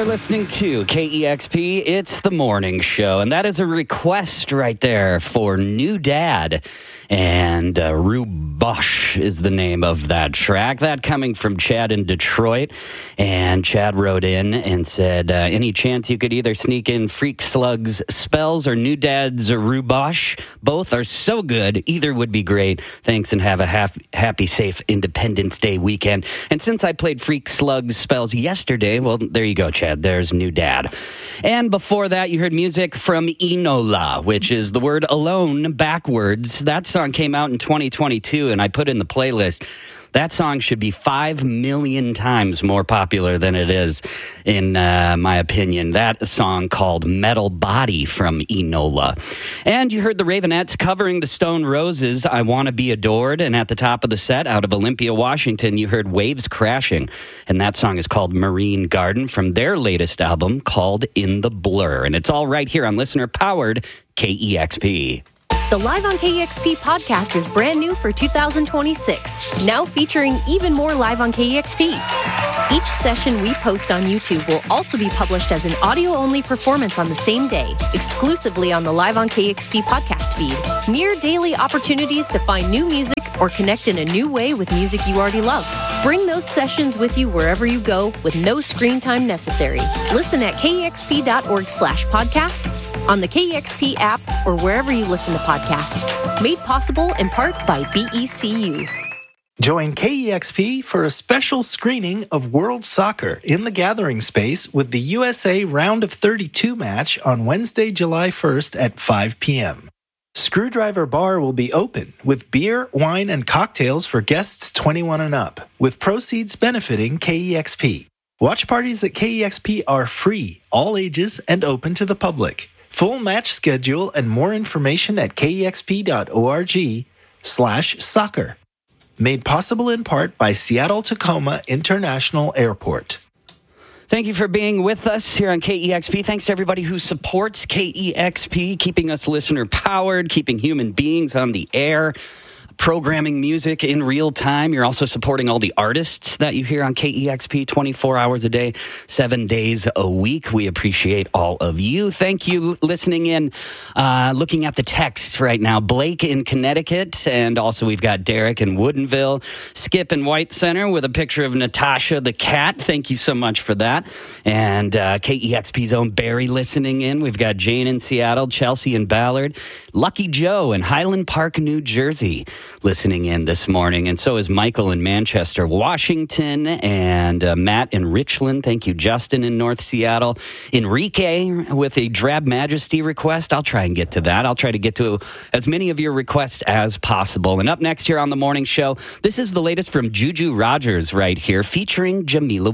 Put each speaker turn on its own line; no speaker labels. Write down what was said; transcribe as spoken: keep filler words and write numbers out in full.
listening to K E X P. It's the morning show, and that is a request right there for New Dad. And uh, Rue Bosch is the name of that track. That coming from Chad in Detroit. And Chad wrote in and said, uh, any chance you could either sneak in Freak Slugs Spells or New Dad's Rue Bosch? Both are so good. Either would be great. Thanks, and have a half, happy, safe Independence Day weekend. And since I played Freak Slugs Spells yesterday, well, there you go, Chad. There's New Dad. And before that, you heard music from Enola, which is the word alone backwards. That's song came out in twenty twenty-two, and I put in the playlist. That song should be five million times more popular than it is, in uh, my opinion. That song called Metal Body from Enola. And you heard the Ravenettes covering the Stone Roses, I Want to Be Adored. And at the top of the set, out of Olympia, Washington, you heard Waves Crashing. And that song is called Marine Garden from their latest album called In the Blur. And it's all right here on listener-powered K E X P.
The Live on K E X P podcast is brand new for two thousand twenty-six, now featuring even more Live on K E X P. Each session we post on YouTube will also be published as an audio-only performance on the same day, exclusively on the Live on K E X P podcast feed. Near daily opportunities to find new music or connect in a new way with music you already love. Bring those sessions with you wherever you go with no screen time necessary. Listen at kexp.org slash podcasts, on the K E X P app, or wherever you listen to podcasts. Made possible in part by B E C U.
Join K E X P for a special screening of World Soccer in the Gathering Space with the U S A Round of thirty-two match on Wednesday, July first at five p.m. Screwdriver Bar will be open with beer, wine, and cocktails for guests twenty-one and up, with proceeds benefiting K E X P. Watch parties at K E X P are free, all ages, and open to the public. Full match schedule and more information at kexp.org slash soccer. Made possible in part by Seattle-Tacoma International Airport.
Thank you for being with us here on K E X P. Thanks to everybody who supports K E X P, keeping us listener-powered, keeping human beings on the air, programming music in real time. You're also supporting all the artists that you hear on K E X P twenty-four hours a day, seven days a week. We appreciate all of you. Thank you listening in, uh, looking at the text right now. Blake in Connecticut, and also we've got Derek in Woodinville, Skip in White Center with a picture of Natasha the cat. Thank you so much for that. And uh, K E X P's own Barry listening in. We've got Jane in Seattle, Chelsea in Ballard, Lucky Joe in Highland Park, New Jersey, listening in this morning. And so is Michael in Manchester, Washington, and uh, Matt in Richland. Thank you, Justin in North Seattle. Enrique with a Drab Majesty request. I'll try and get to that. I'll try to get to as many of your requests as possible. And up next here on the morning show, this is the latest from Juju Rogers right here, featuring Jamila